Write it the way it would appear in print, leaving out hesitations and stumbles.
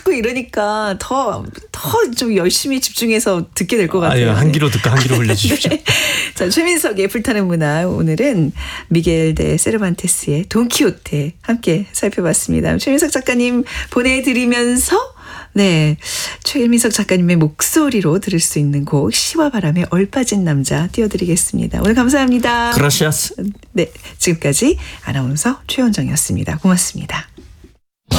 자꾸 이러니까 더 좀 열심히 집중해서 듣게 될 것 같아요. 한 귀로 듣고 한 귀로 흘려주십시오. 네. 자, 최민석의 불타는 문화. 오늘은 미겔 데 세르반테스의 돈키호테 함께 살펴봤습니다. 최민석 작가님 보내드리면서 네, 최민석 작가님의 목소리로 들을 수 있는 곡 시와 바람에 얼빠진 남자 띄워드리겠습니다. 오늘 감사합니다. 그라시아스. 네, 지금까지 아나운서 최원정이었습니다. 고맙습니다.